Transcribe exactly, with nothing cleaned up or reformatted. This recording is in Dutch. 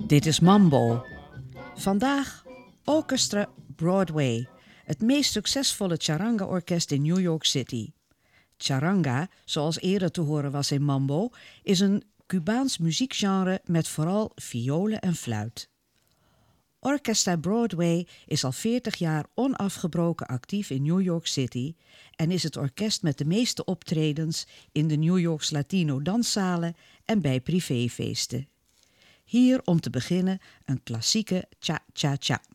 Dit is Mambo. Vandaag Orchestra Broadway, het meest succesvolle charanga-orkest in New York City. Charanga, zoals eerder te horen was in Mambo, is een Cubaans muziekgenre met vooral violen en fluit. Orchestra Broadway is al veertig jaar onafgebroken actief in New York City en is het orkest met de meeste optredens in de New York's Latino danszalen en bij privéfeesten. Hier om te beginnen een klassieke cha-cha-cha.